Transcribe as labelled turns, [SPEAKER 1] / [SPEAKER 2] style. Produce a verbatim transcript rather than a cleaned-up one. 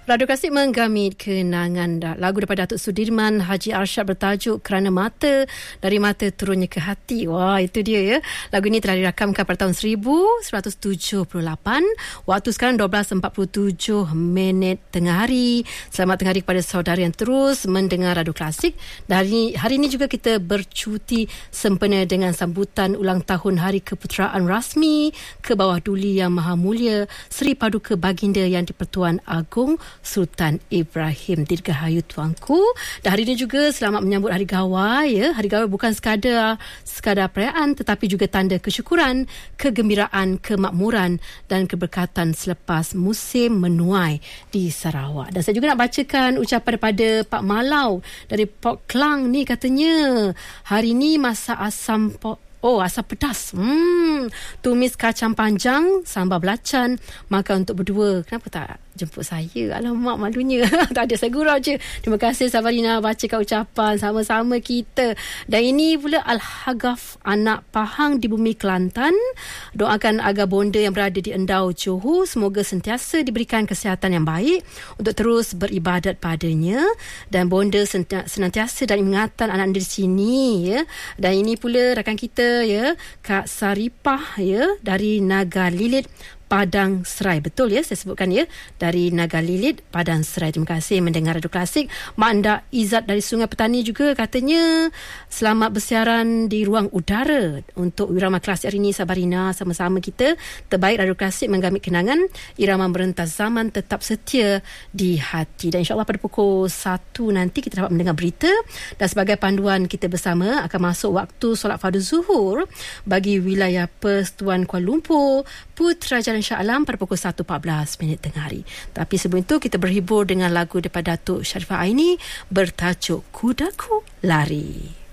[SPEAKER 1] Radio Klasik menggamit kenangan lagu daripada Datuk Sudirman Haji Arsyad bertajuk Kerana Mata, dari mata turunnya ke hati. Wah, itu dia ya. Lagu ini telah dirakamkan pada tahun seribu sembilan ratus tujuh puluh lapan. Waktu sekarang dua belas empat puluh tujuh minit tengah hari. Selamat tengah hari kepada saudara yang terus mendengar Radio Klasik. Dan hari, hari ini juga kita bercuti sempena dengan sambutan ulang tahun Hari Keputeraan Rasmi ke bawah Duli Yang Maha Mulia Seri Paduka Baginda Yang di-Pertuan Agong Sultan Ibrahim Dirgahayu tuanku. Dan hari ini juga selamat menyambut Hari Gawai ya. Hari Gawai bukan sekadar sekadar perayaan tetapi juga tanda kesyukuran, kegembiraan, kemakmuran dan keberkatan selepas musim menuai di Sarawak. Dan saya juga nak bacakan ucapan daripada Pak Malau dari Port Klang ni, katanya hari ni masak asam po- Oh, asam pedas. Hmm, tumis kacang panjang, sambal belacan, makan untuk berdua. Kenapa tak jemput saya? Alamak, malunya. Tak ada, saya gurau je. Terima kasih Sabarina bacakan ucapan sama-sama kita. Dan ini pula Al-Hagaf anak Pahang di Bumi Kelantan. Doakan agar bonda yang berada di Endau Johor semoga sentiasa diberikan kesihatan yang baik untuk terus beribadat padanya. Dan bonda senantiasa dan ingatan anak anda di sini ya. Dan ini pula rakan kita ya, Kak Saripah ya, dari Naga Lilit Padang Serai. Betul ya, saya sebutkan ya, dari Naga Lilit Padang Serai. Terima kasih mendengar Radio Klasik. Mak Ndak Izzat dari Sungai Petani juga katanya selamat bersiaran di ruang udara. Untuk irama klasik hari ini Sabarina, sama-sama kita terbaik Radio Klasik menggamit kenangan, irama merentas zaman tetap setia di hati. Dan insyaAllah pada pukul satu nanti kita dapat mendengar berita, dan sebagai panduan kita bersama akan masuk waktu solat fardu zuhur bagi wilayah Persekutuan Kuala Lumpur Putrajaya Shah Alam pada pukul satu empat belas minit tengah hari. Tapi sebelum itu kita berhibur dengan lagu daripada Datuk Sharifah Aini bertajuk Kudaku Lari.